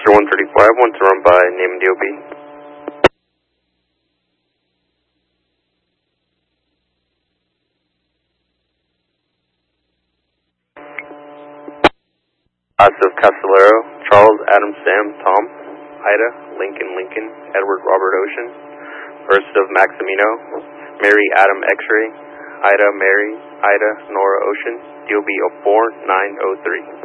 Worcester 135, want to run by name and DOB. Of Castellero, Charles, Adam, Sam, Tom, Ida, Lincoln, Edward, Robert, Ocean. First of Maximino, Mary, Adam, X-ray, Ida, Mary, Ida, Nora, Ocean. DOB 04903.